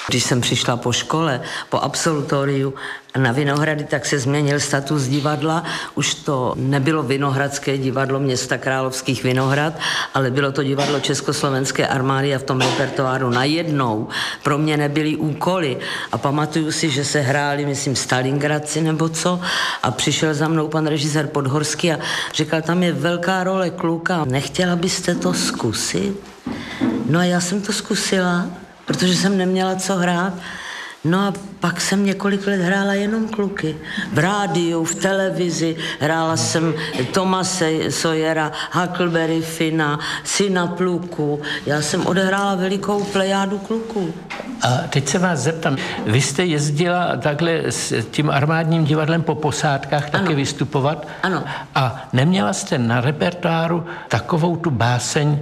Když jsem přišla po škole, po absolutoriu na Vinohrady, tak se změnil status divadla. Už to nebylo Vinohradské divadlo města Královských Vinohrad, ale bylo to divadlo Československé armády a v tom repertoáru najednou pro mě nebyly úkoly. A pamatuju si, že se hráli, myslím, Stalingradci nebo co, a přišel za mnou pan režisér Podhorský a říkal, tam je velká role kluka, nechtěla byste to zkusit? No a já jsem to zkusila, protože jsem neměla co hrát. No a pak jsem několik let hrála jenom kluky. V rádiu, v televizi, hrála jsem Tomase Sawyera, Huckleberry Finna, Syna Pluku. Já jsem odehrála velikou plejádu kluků. A teď se vás zeptám, vy jste jezdila takhle s tím armádním divadlem po posádkách taky vystupovat? Ano. A neměla jste na repertoáru takovou tu báseň